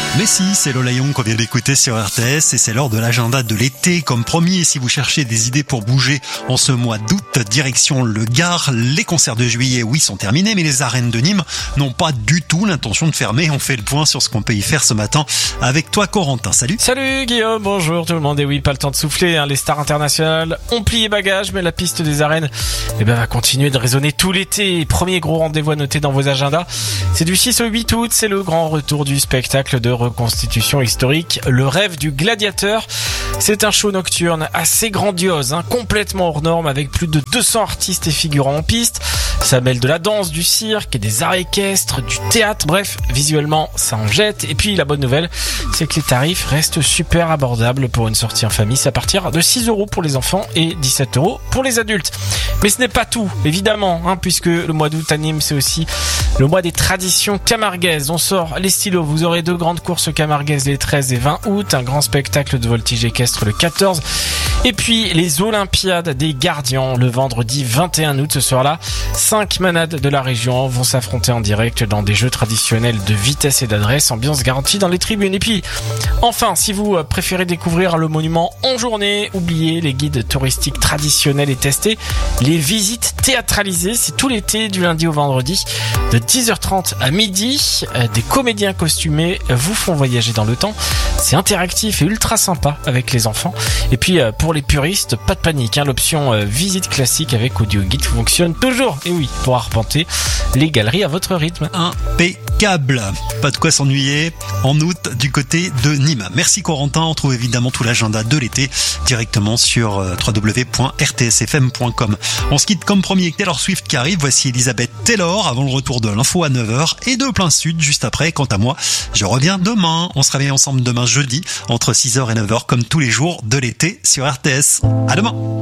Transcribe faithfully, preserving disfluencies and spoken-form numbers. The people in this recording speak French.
Mais si, c'est Lola Young qu'on vient d'écouter sur R T S et c'est l'heure de l'agenda de l'été. Comme promis, si vous cherchez des idées pour bouger en ce mois d'août, direction le Gard, les concerts de juillet, oui, sont terminés, mais les arènes de Nîmes n'ont pas du tout l'intention de fermer. On fait le point sur ce qu'on peut y faire ce matin avec toi, Corentin. Salut. Salut Guillaume, bonjour tout le monde. Et oui, pas le temps de souffler, hein. Les stars internationales ont plié bagages, mais la piste des arènes eh ben, va continuer de résonner tout l'été. Premier gros rendez-vous à noter dans vos agendas, c'est du six au huit août, c'est le grand retour du spectacle de reconstitution historique, Le Rêve du Gladiateur. C'est un show nocturne assez grandiose, hein, complètement hors norme, avec plus de deux cents artistes et figurants en piste. Ça mêle de la danse, du cirque, des arts équestres, du théâtre, bref, visuellement ça en jette. Et puis la bonne nouvelle, c'est que les tarifs restent super abordables pour une sortie en famille. C'est à partir de six euros pour les enfants et dix-sept euros pour les adultes. Mais ce n'est pas tout, évidemment, hein, puisque le mois d'août à Nîmes, c'est aussi le mois des traditions camarguaises. On sort les stylos, vous aurez deux grandes courses camarguaises les treize et vingt août, un grand spectacle de voltige équestre le quatorze, et puis les Olympiades des Gardians le vendredi vingt et un août. Ce soir-là, cinq manades de la région vont s'affronter en direct dans des jeux traditionnels de vitesse et d'adresse, ambiance garantie dans les tribunes. Et puis, enfin, si vous préférez découvrir le monument en journée, oubliez les guides touristiques traditionnels et testés. Les visites théâtralisées, c'est tout l'été, du lundi au vendredi, de dix heures trente à midi. Des comédiens costumés vous font voyager dans le temps. C'est interactif et ultra sympa avec les enfants. Et puis, pour les puristes, pas de panique, hein, l'option visite classique avec audio guide fonctionne toujours. Et oui, pour arpenter les galeries à votre rythme. Impeccable. Pas de quoi s'ennuyer en août du côté de Nîmes. Merci Corentin. On trouve évidemment tout l'agenda de l'été directement sur w w w point r t s f m point com. On se quitte comme premier avec Taylor Swift qui arrive. Voici Elisabeth Taylor avant le retour de l'info à neuf heures et de plein sud juste après. Quant à moi, je reviens demain. On se réveille ensemble demain jeudi entre six heures et neuf heures comme tous les jours de l'été sur R T S. À demain.